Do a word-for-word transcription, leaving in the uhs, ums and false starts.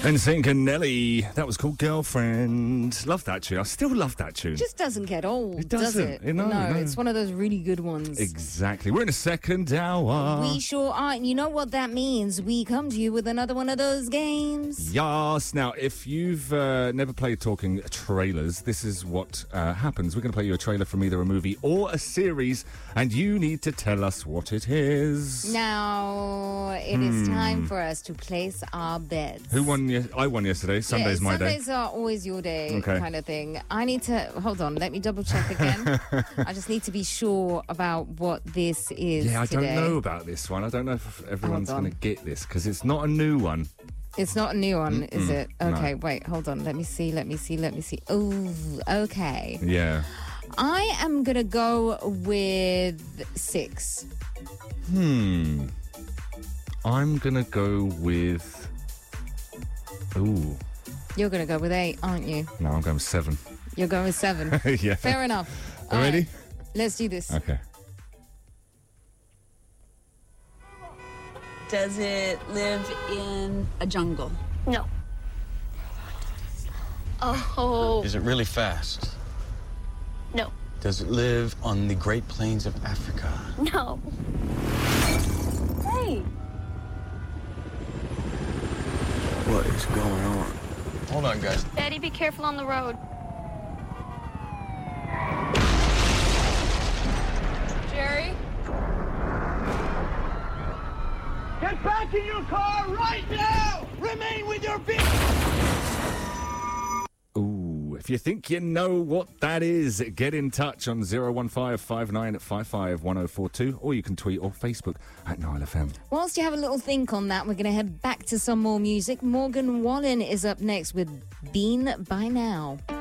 N Sync and Nelly. That was called Girlfriend. Love that tune. I still love that tune. It just doesn't get old, It does doesn't. it? You know, no, no. it's one of those really good ones. Exactly. We're in a second hour. We sure are. And you know what that means? We come to you with another one of those games. Yes. Now, if you've uh, never played Talking Trailers, this is what uh, happens. We're going to play you a trailer from either a movie or a series, and you need to tell us what it is. Now, it Hmm. is time for us to place our bets. Who won? Ye- I won yesterday. Sunday's yeah, my day. Sundays are always your day, Okay. kind of thing. I need to, hold on, let me double check again. I just need to be sure about what this is Yeah, I today. don't know about this one. I don't know if everyone's Hold on. going to get this because it's not a new one. It's not a new one, is it? Okay, no. wait, hold on. Let me see, let me see, let me see. Oh, okay. Yeah. I am going to go with six. Hmm. I'm going to go with... Ooh. You're going to go with eight, aren't you? No, I'm going with seven. You're going with seven. Yeah. Fair enough. All Ready? right, let's do this. Okay. Does it live in a jungle? No. Oh, Is it really fast? no. Does it live on the Great Plains of Africa? No. Hey! What is going on? Hold on, guys. Daddy, be careful on the road. Jerry? Get back in your car right now! Remain with your feet! Ooh, if you think you know what that is, get in touch on zero one five five nine five five one zero four two, or you can tweet or Facebook at Nile F M. Whilst you have a little think on that, we're going to head back to some more music. Morgan Wallen is up next with Bean by Now.